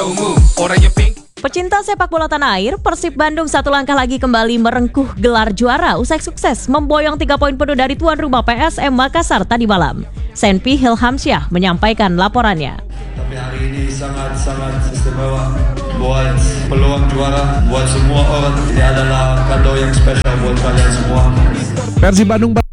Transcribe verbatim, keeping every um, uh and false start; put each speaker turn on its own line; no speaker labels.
Pecinta sepak bola tanah air, Persib Bandung satu langkah lagi kembali merengkuh gelar juara usai sukses memboyong tiga poin penuh dari tuan rumah P S M Makassar tadi malam. Senpi Hilhamsyah menyampaikan laporannya.
Tapi hari ini sangat-sangat istimewa buat peluang juara, buat semua orang. Ini adalah kado yang spesial buat kalian semua.
Persib Bandung